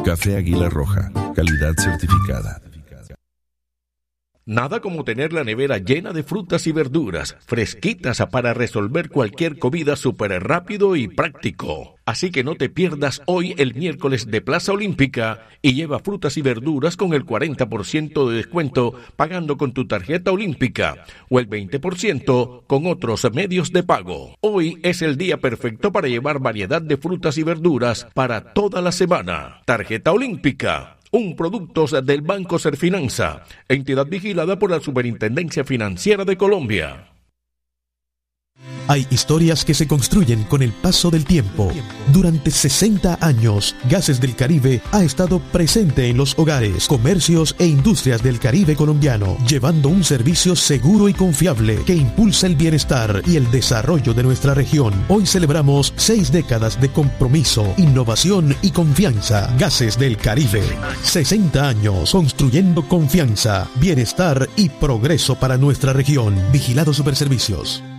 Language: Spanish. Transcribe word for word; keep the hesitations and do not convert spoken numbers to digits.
Café Águila Roja, calidad certificada. Nada como tener la nevera llena de frutas y verduras, fresquitas para resolver cualquier comida súper rápido y práctico. Así que no te pierdas hoy el miércoles de Plaza Olímpica y lleva frutas y verduras con el cuarenta por ciento de descuento pagando con tu tarjeta olímpica o el veinte por ciento con otros medios de pago. Hoy es el día perfecto para llevar variedad de frutas y verduras para toda la semana. Tarjeta Olímpica. Un producto del Banco Serfinanza, entidad vigilada por la Superintendencia Financiera de Colombia. Hay historias que se construyen con el paso del tiempo. Durante sesenta años, Gases del Caribe ha estado presente en los hogares, comercios e industrias del Caribe colombiano, llevando un servicio seguro y confiable que impulsa el bienestar y el desarrollo de nuestra región. Hoy celebramos seis décadas de compromiso, innovación y confianza. Gases del Caribe. sesenta años construyendo confianza, bienestar y progreso para nuestra región. Vigilado Superservicios.